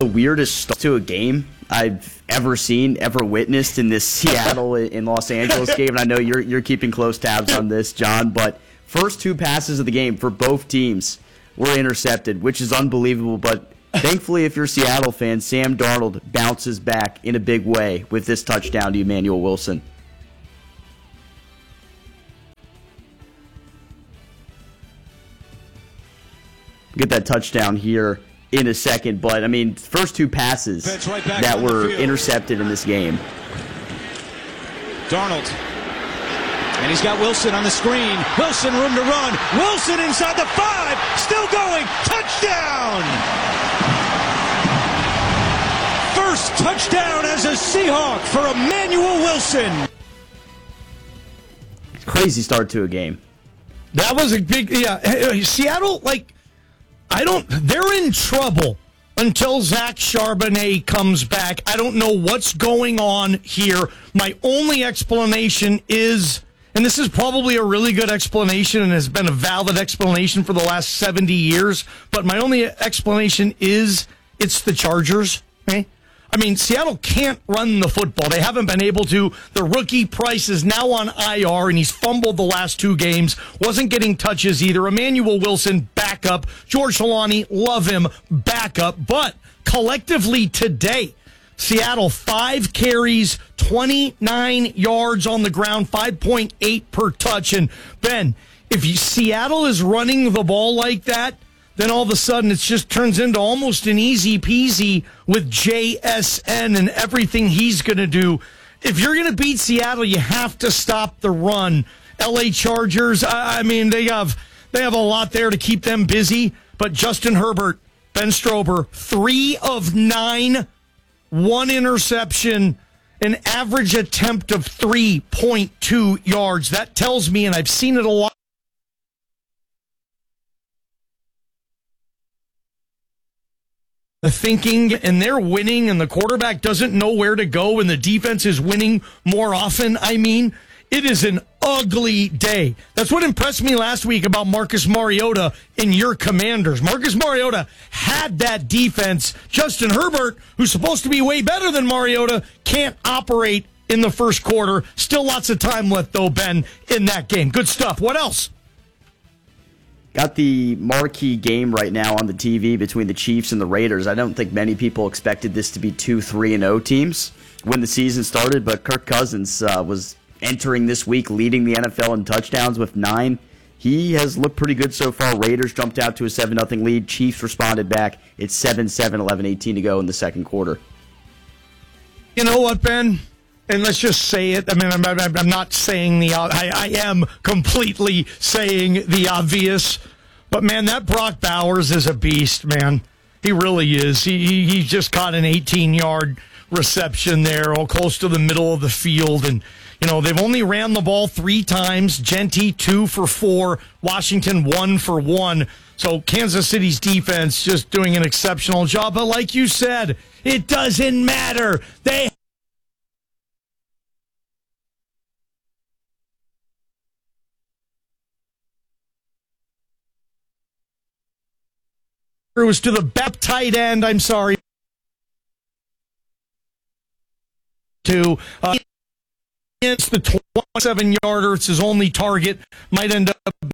the weirdest start to a game I've ever seen, ever witnessed in this Seattle in Los Angeles game. And I know you're keeping close tabs on this, John, but first two passes of the game for both teams were intercepted, which is unbelievable. But thankfully, if you're a Seattle fan, Sam Darnold bounces back in a big way with this touchdown to Emmanuel Wilson. Get that touchdown here in a second, but I mean, first two passes that were intercepted in this game. Darnold, and he's got Wilson on the screen. Wilson, room to run. Wilson inside the 5, still going. Touchdown! First touchdown as a Seahawk for Emmanuel Wilson. Crazy start to a game. That was a big, Seattle, they're in trouble until Zach Charbonnet comes back. I don't know what's going on here. My only explanation is, and this is probably a really good explanation and has been a valid explanation for the last 70 years, but my only explanation is it's the Chargers, okay? I mean, Seattle can't run the football. They haven't been able to. The rookie Price is now on IR, and he's fumbled the last 2 games. Wasn't getting touches either. Emmanuel Wilson, backup. George Holani, love him, backup. But collectively today, Seattle, 5 carries, 29 yards on the ground, 5.8 per touch. And, Ben, if Seattle is running the ball like that, then all of a sudden it just turns into almost an easy peasy with JSN and everything he's going to do. If you're going to beat Seattle, you have to stop the run. LA Chargers, I mean, they have a lot there to keep them busy, but Justin Herbert, Ben Strober, 3 of 9, 1 interception, an average attempt of 3.2 yards. That tells me, and I've seen it a lot, the thinking, and they're winning, and the quarterback doesn't know where to go, and the defense is winning more often. I mean, it is an ugly day. That's what impressed me last week about Marcus Mariota in your Commanders. Marcus Mariota had that defense. Justin Herbert, who's supposed to be way better than Mariota, can't operate in the first quarter. Still lots of time left, though, Ben, in that game. Good stuff. What else? Got the marquee game right now on the TV between the Chiefs and the Raiders. I don't think many people expected this to be 2 3-0 teams when the season started, but Kirk Cousins was entering this week leading the NFL in touchdowns with 9. He has looked pretty good so far. Raiders jumped out to a 7-0 lead. Chiefs responded back. It's 7-7, 11-18 to go in the second quarter. You know what, Ben? And let's just say it. I mean, I'm not saying I am completely saying the obvious. But, man, that Brock Bowers is a beast, man. He really is. He just caught an 18-yard reception there, all close to the middle of the field. And, you know, they've only ran the ball 3 times. Genty, 2 for 4. Washington, 1 for 1. So Kansas City's defense just doing an exceptional job. But like you said, it doesn't matter. It was to the tight end, I'm sorry. It's the 27-yarder. It's his only target. Might end up